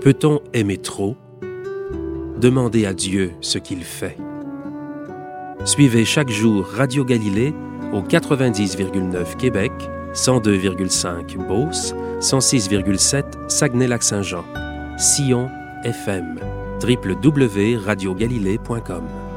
Peut-on aimer trop? Demandez à Dieu ce qu'il fait. Suivez chaque jour Radio Galilée au 90,9 Québec, 102,5 Beauce, 106,7 Saguenay-Lac-Saint-Jean, Sion FM, www.radiogalilée.com.